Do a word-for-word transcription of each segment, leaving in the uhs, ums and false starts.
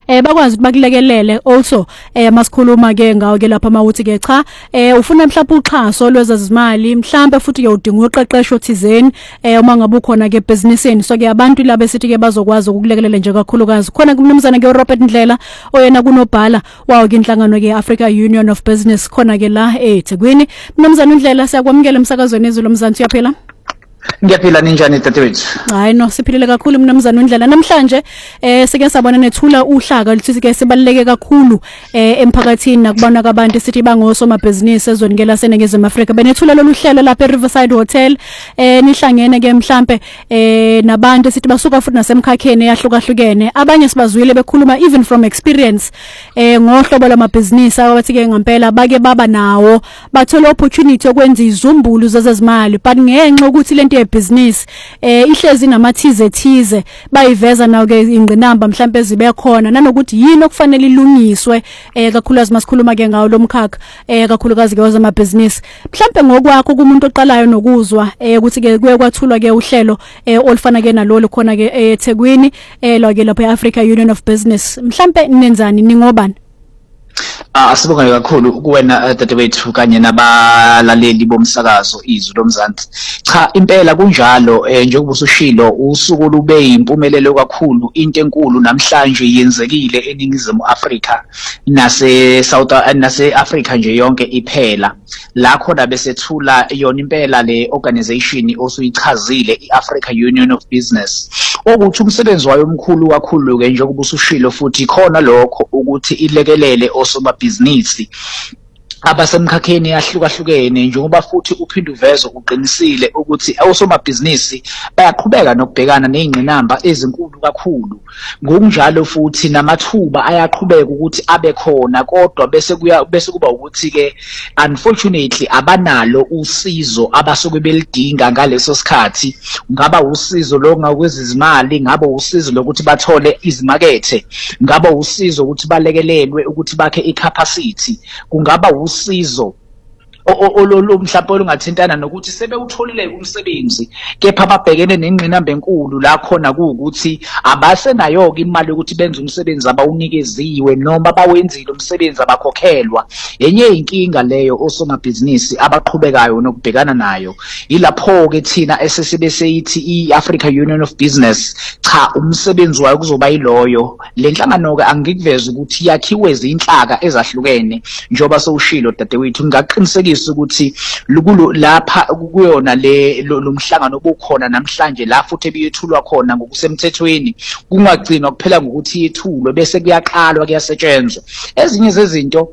eh bakwazi ukuthi bakulekelele also eh masikhuluma ke ngawo ke lapha mawuthi ke cha eh ufuna mhlawumbe uxhaso lwezezimali mhlawumbe futhi ke udinga uqeqesho thizeni eh uma ngabe ukhona ke businessini so ke abantu laba sithi ke bazokwazi ukukulekelela nje kakhulukazi khona kumnumzana ke Robert Ndlela oyena kunobhala wawo ke inhlangano ke Africa Union of Business khona ke la eThekwini. Mnumzana Ndlela siyakwamukela emsakazweni ezulu Mzansi uyaphila? Ngiyaphila ninjani dadewethu? Hayi no siphilile kakhulu mnumzana Ndlela. Namhlanje eh sike sabona nethula uhlaka lithi ke sibaluleke kakhulu eh emphakathini nakubona abantu sithi bangosoma business ezweni ke laseNingizimu Afrika. Benethula lolu hlelo lapha eRiverside Hotel eh nihlangene ke mhlambe eh nabantu sithi basuka futhi nasemkhakheni eyahlukahlukene. Abanye sibazwile bekhuluma even from experience eh ngohlobo lamabusiness abathi ke ngempela bake baba nawo bathola opportunity yokwenza izumbulu zezezimali but ngenxa ukuthi lento business eh ihlezi namathize thize bayiveza nawo ke ingqinamba mhlambe zibe khona nanokuthi yini okufanele ilungiswe eh kakhulukazi masikhuluma ke ngawo lomkhakha eh kakhulukazi ke wezama business mhlambe ngokwakho kumuntu oqalayo nokuzwa eh ukuthi ke kuye kwathulwa ke uhlelo eh olufana ke nalolu khona ke eThekwini eh lo ke lapha eAfrica Union of Business mhlambe nenzani ningobani? Ah sibonga kakhulu kuwena dadewethu kanye nabalaleli bomsakazo izwi lomzansi. Cha impela kunjalo eh njengoba usushilo usuku lube impumelelo kakhulu into enkulu namhlanje yenzekile eNingizimu Afrika nase South nase Africa nje yonke iphela la khona besethula yona impela le organization osuyichazile iAfrica Union of Business ukuthi umsebenzi wayo omkhulu kakhulu ke njengoba usushilo futhi khona lokho ukuthi ilekelele osoma business abasemkhakheni yahlukahlukene njengoba futhi uphinde uveze uqinisile ukuthi osomabhizinisi bayaqhubeka nokubhekana nezingqinamba ezinkulu kakhulu ngokunjalo futhi namathuba ayaqhubeka ukuthi abe khona kodwa bese kuya bese kuba ukuthi ke unfortunately abanalo usizo abasuke belidinga ngaleso sikhathi ngaba usizo longakwezizimali ngaba usizo lokuthi bathole izimakethe ngaba usizo ukuthi balekelelwe ukuthi bakhe icapacity kungaba usizo ololu mhlawumbe olungathintana nokuthi sebewutholile umsebenzi kepha babhekene nengqinamba enkulu la khona kuukuthi abasenayo ke imali ukuthi benze umsebenzi abawunikeziwe noma bawenzile umsebenzi abakhokhelwa. Enye inkinga leyo osomabhizinisi abaqhubekayo nokubhekana nayo ilapho ke thina esesibe seyithi iAfrica Union of Business cha umsebenzi wayo kuzoba yiloyo lenhlangano ke angikuveza ukuthi yakhiwe izinhlaka ezahlukene njoba sowushilo dadewethu ngaqinisekisa ukuthi lukulo lapha kuyona le lomhlangano obukhona namhlanje la futhi ebiyethulwa khona ngokusemthethweni kungagcinwa kuphela ngokuthi yethulwe bese kuyaqalwa kuyasetshenzwa ezinye zezinto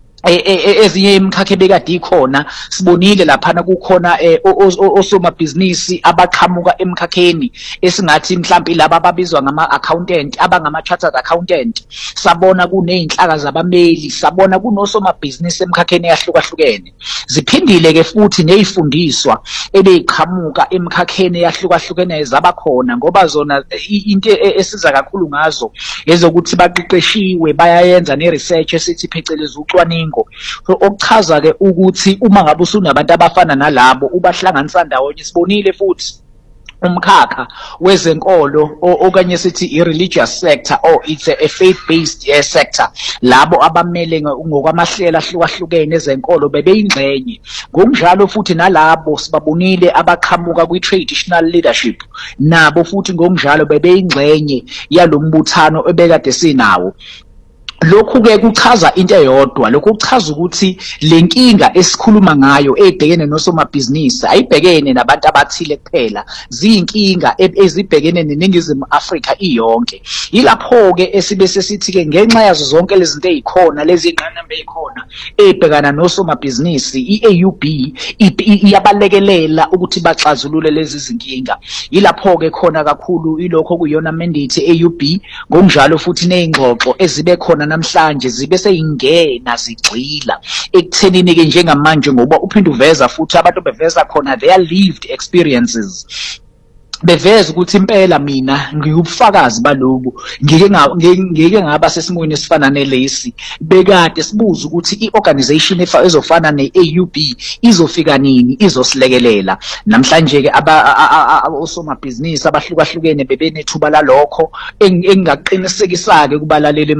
ezinye imkhakha bekade ikhona sibonile lapha kukhona osomabhizinisi abaqhamuka emkhakheni esingathi mhlawumbe laba ababizwa ngama accountant abangama chartered accountant sabona kuneyinhlaka zabameli sabona kunosomabhizinisi emkhakheni yahlukahlukene ziphindile ke futhi nezifundiswa ebeyiqhamuka emkhakheni yahlukahlukene zabakhona ngoba zona into esiza kakhulu ngazo ezokuthi baqeqeshiwe bayayenza ne research esithi phecelezi ucwaningo so okuchaza ke ukuthi uma ngabe usunabantu abafana nalabo ubahlanganisa ndawonye sibonile futhi umkhakha wezenkolo okanye sithi i-religious sector or it's a faith based uh, sector labo abamele ngokwamahlela ahlukahlukene ezenkolo bebeyingxenye ngokunjalo futhi nalabo sibabonile abaqhamuka kwi-traditional leadership nabo futhi ngokunjalo bebeyingxenye yalombuthano ebekade sinawo. Lokhu ke kuchaza into eyodwa lokhu kuchaza ukuthi lenkinga esikhuluma ngayo ebhekene nosomabhizinisi ayibhekene nabantu abathile kuphela ziyinkinga ezibhekene neNingizimu Afrika iyonke ilapho ke esibe sesithi ke ngenxa yazo zonke lezi zinto ezikhona lezi ingqinamba ezikhona ebhekana nosomabhizinisi iA U B iyabalekelela ukuthi baxazulule lezi zinkinga ilapho ke khona kakhulu ilokho kuyona mandate eA U B ngokunjalo futhi nezingxoxo ezibe khona namhlanje zibe seyingena zigxila ekuthenini ke njengamanje ngoba uphinde uveza futhi abantu beveza khona their lived experiences beveza ukuthi impela mina ngiyubufakazi balobu ngike ngike ngaba sesimweni esifana nelesi bekade sibuza ukuthi iorganization ezofana neA U B izofika nini izosilekelela namhlanje ke aba osomabhizinisi abahlukahlukene bebenethuba lalokho engingaqinisekisa ke kubalaleli